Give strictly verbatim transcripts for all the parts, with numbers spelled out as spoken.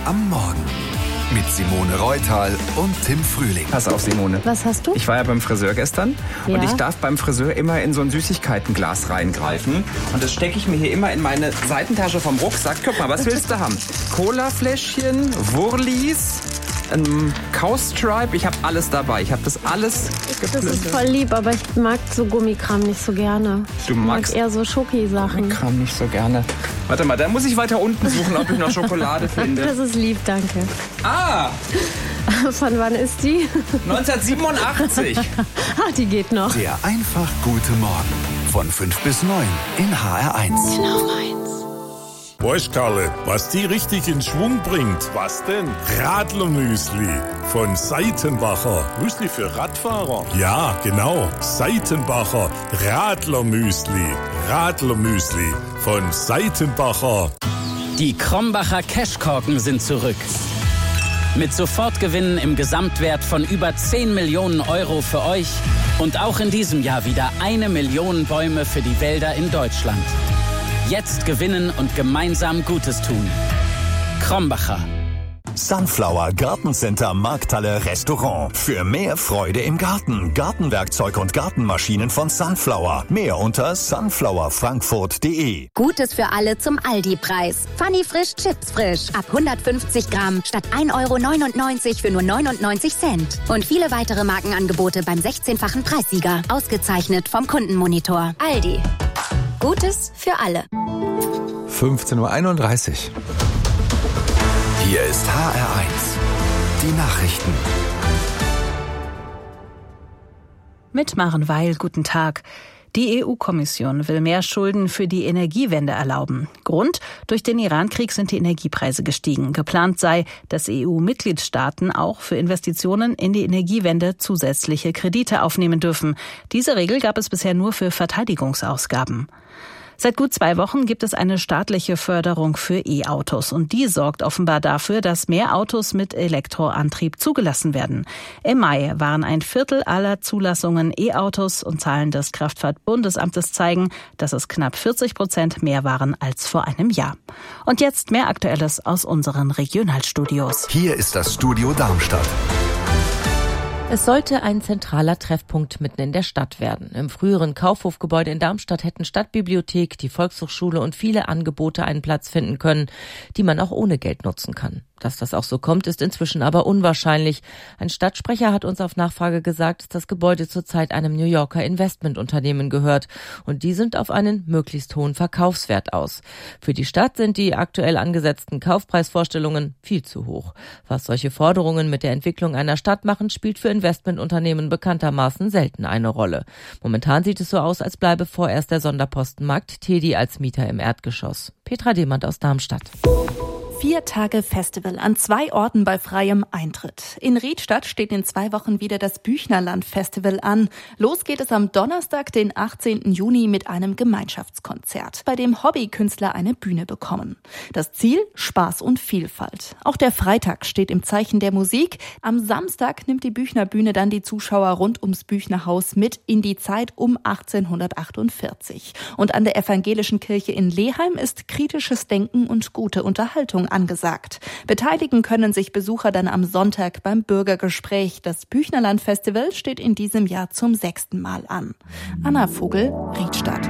am Morgen. Mit Simone Reutal und Tim Frühling. Pass auf, Simone. Was hast du? Ich war ja beim Friseur gestern Ja? und ich darf beim Friseur immer in so ein Süßigkeitenglas reingreifen. Und das stecke ich mir hier immer in meine Seitentasche vom Rucksack. Guck mal, was willst du haben? Colafläschchen, Wurlis, ein Cowstripe. Ich habe alles dabei. Ich habe das alles Das geplündert. ist voll lieb, aber ich mag so Gummikram nicht so gerne. Ich Du magst mag eher so Schoki-Sachen. Kram nicht so gerne. Warte mal, da muss ich weiter unten suchen, ob ich noch Schokolade finde. Das ist lieb, danke. Ah, Von wann ist die? neunzehnhundertsiebenundachtzig. Ah, die geht noch. Der einfach gute Morgen. Von fünf bis neun in H R eins. Genau meins. Weißt Karle, was die richtig in Schwung bringt? Was denn? Radlermüsli von Seitenbacher. Müsli für Radfahrer? Ja, genau. Seitenbacher Radlermüsli. Radlermüsli von Seitenbacher. Die Krombacher Cashkorken sind zurück. Mit Sofortgewinnen im Gesamtwert von über zehn Millionen Euro für euch und auch in diesem Jahr wieder eine Million Bäume für die Wälder in Deutschland. Jetzt gewinnen und gemeinsam Gutes tun. Krombacher. Sunflower Gartencenter Markthalle Restaurant. Für mehr Freude im Garten. Gartenwerkzeug und Gartenmaschinen von Sunflower. Mehr unter sunflower frankfurt punkt de. Gutes für alle zum Aldi-Preis. Funny Frisch Chips Frisch. Ab hundertfünfzig Gramm statt ein Euro neunundneunzig für nur neunundneunzig Cent. Und viele weitere Markenangebote beim sechzehnfachen Preissieger. Ausgezeichnet vom Kundenmonitor. Aldi. Gutes für alle. fünfzehn Uhr einunddreißig. Hier ist H R eins. Die Nachrichten. Mit Maren Weil, guten Tag. Die E U-Kommission will mehr Schulden für die Energiewende erlauben. Grund: Durch den Iran-Krieg sind die Energiepreise gestiegen. Geplant sei, dass E U-Mitgliedstaaten auch für Investitionen in die Energiewende zusätzliche Kredite aufnehmen dürfen. Diese Regel gab es bisher nur für Verteidigungsausgaben. Seit gut zwei Wochen gibt es eine staatliche Förderung für E-Autos und die sorgt offenbar dafür, dass mehr Autos mit Elektroantrieb zugelassen werden. Im Mai waren ein Viertel aller Zulassungen E-Autos und Zahlen des Kraftfahrtbundesamtes zeigen, dass es knapp vierzig Prozent mehr waren als vor einem Jahr. Und jetzt mehr Aktuelles aus unseren Regionalstudios. Hier ist das Studio Darmstadt. Es sollte ein zentraler Treffpunkt mitten in der Stadt werden. Im früheren Kaufhofgebäude in Darmstadt hätten Stadtbibliothek, die Volkshochschule und viele Angebote einen Platz finden können, die man auch ohne Geld nutzen kann. Dass das auch so kommt, ist inzwischen aber unwahrscheinlich. Ein Stadtsprecher hat uns auf Nachfrage gesagt, dass das Gebäude zurzeit einem New Yorker Investmentunternehmen gehört und die sind auf einen möglichst hohen Verkaufswert aus. Für die Stadt sind die aktuell angesetzten Kaufpreisvorstellungen viel zu hoch. Was solche Forderungen mit der Entwicklung einer Stadt machen, spielt für Investmentunternehmen bekanntermaßen selten eine Rolle. Momentan sieht es so aus, als bleibe vorerst der Sonderpostenmarkt Tedi als Mieter im Erdgeschoss. Petra Demand aus Darmstadt. Vier Tage Festival an zwei Orten bei freiem Eintritt. In Riedstadt steht in zwei Wochen wieder das Büchnerland-Festival an. Los geht es am Donnerstag, den achtzehnten Juni, mit einem Gemeinschaftskonzert, bei dem Hobbykünstler eine Bühne bekommen. Das Ziel? Spaß und Vielfalt. Auch der Freitag steht im Zeichen der Musik. Am Samstag nimmt die Büchner-Bühne dann die Zuschauer rund ums Büchnerhaus mit in die Zeit um achtzehnhundertachtundvierzig. Und an der Evangelischen Kirche in Leheim ist kritisches Denken und gute Unterhaltung angesagt. Beteiligen können sich Besucher dann am Sonntag beim Bürgergespräch. Das Büchnerland-Festival steht in diesem Jahr zum sechsten Mal an. Anna Vogel, Riedstadt.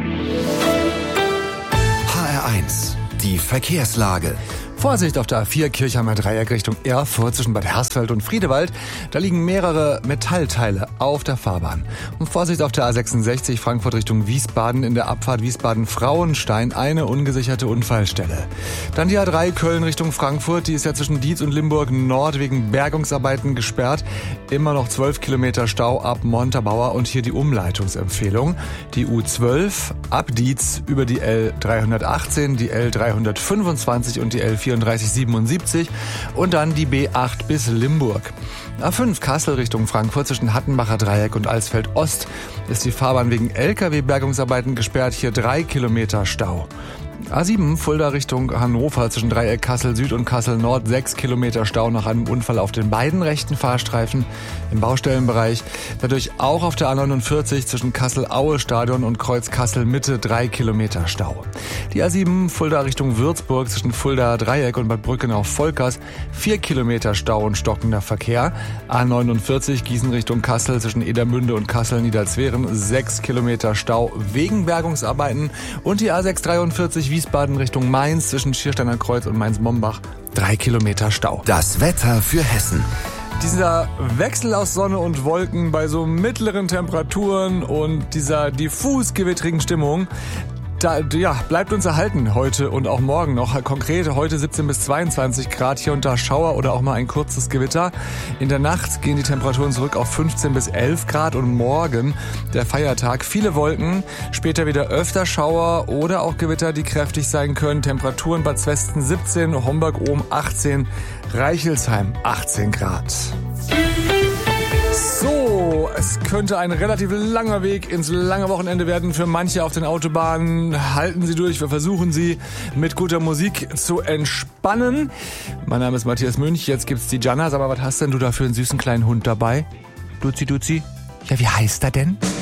H R eins. Die Verkehrslage. Vorsicht auf der A vier Kirchheimer Dreieck Richtung Erfurt zwischen Bad Hersfeld und Friedewald. Da liegen mehrere Metallteile auf der Fahrbahn. Und Vorsicht auf der A sechsundsechzig Frankfurt Richtung Wiesbaden in der Abfahrt Wiesbaden-Frauenstein, eine ungesicherte Unfallstelle. Dann die A drei Köln Richtung Frankfurt, die ist ja zwischen Dietz und Limburg Nord wegen Bergungsarbeiten gesperrt. Immer noch zwölf Kilometer Stau ab Montabaur und hier die Umleitungsempfehlung. Die U zwölf ab Dietz über die L dreihundertachtzehn, die L dreihundertfünfundzwanzig und die L vierunddreißig siebenundsiebzig und dann die B acht bis Limburg. A fünf Kassel Richtung Frankfurt zwischen Hattenbacher Dreieck und Alsfeld Ost ist die Fahrbahn wegen L K W-Bergungsarbeiten gesperrt, hier drei Kilometer Stau. A sieben, Fulda Richtung Hannover zwischen Dreieck Kassel Süd und Kassel Nord, sechs Kilometer Stau nach einem Unfall auf den beiden rechten Fahrstreifen im Baustellenbereich. Dadurch auch auf der A neunundvierzig zwischen Kassel-Aue-Stadion und Kreuz Kassel Mitte, drei Kilometer Stau. Die A sieben, Fulda Richtung Würzburg zwischen Fulda Dreieck und Bad Brückenau-Volkers, vier Kilometer Stau und stockender Verkehr. A neunundvierzig, Gießen Richtung Kassel zwischen Edermünde und Kassel-Niederzweren, sechs Kilometer Stau wegen Bergungsarbeiten. Und die A sechshundertdreiundvierzig, Wiesbaden Richtung Mainz zwischen Schiersteiner Kreuz und Mainz-Mombach, drei Kilometer Stau. Das Wetter für Hessen. Dieser Wechsel aus Sonne und Wolken bei so mittleren Temperaturen und dieser diffus gewittrigen Stimmung, da, ja, bleibt uns erhalten heute und auch morgen noch. Konkret heute siebzehn bis zweiundzwanzig Grad, hier und da Schauer oder auch mal ein kurzes Gewitter. In der Nacht gehen die Temperaturen zurück auf fünfzehn bis elf Grad und morgen der Feiertag. Viele Wolken, später wieder öfter Schauer oder auch Gewitter, die kräftig sein können. Temperaturen Bad Zwesten siebzehn, Homberg-Ohm achtzehn, Reichelsheim achtzehn Grad. So, es könnte ein relativ langer Weg ins lange Wochenende werden für manche auf den Autobahnen. Halten Sie durch, wir versuchen Sie mit guter Musik zu entspannen. Mein Name ist Matthias Münch, jetzt gibt's die Jannas, aber was hast denn du da für einen süßen kleinen Hund dabei? Duzi, Duzi? Ja, wie heißt er denn?